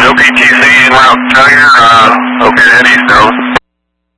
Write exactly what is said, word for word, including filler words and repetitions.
O P T C en route, tell your, uh, hope you're head east, Dallas.